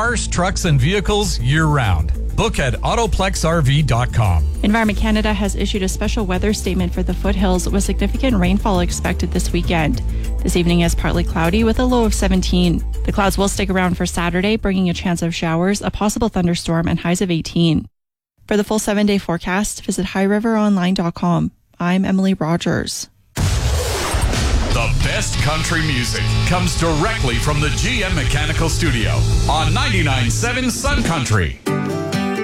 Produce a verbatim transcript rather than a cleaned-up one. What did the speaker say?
cars, trucks, and vehicles year-round. Book at autoplex r v dot com. Environment Canada has issued a special weather statement for the foothills with significant rainfall expected this weekend. This evening is partly cloudy with a low of seventeen. The clouds will stick around for Saturday, bringing a chance of showers, a possible thunderstorm, and highs of eighteen. For the full seven-day forecast, visit high river online dot com. I'm Emily Rogers. The best country music comes directly from the G M Mechanical Studio on ninety-nine point seven Sun Country.